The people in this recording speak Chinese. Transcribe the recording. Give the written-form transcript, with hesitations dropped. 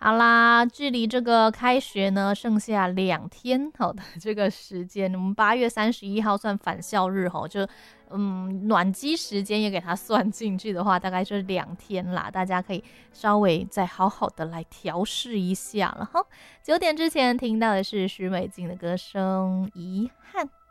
好啦，距离这个开学呢，剩下2天好的这个时间，我们8月31号算返校日吼，就暖机时间也给它算进去的话，大概就是2天啦，大家可以稍微再好好的来调试一下了哈。9点之前听到的是许美静的歌声《遗憾》。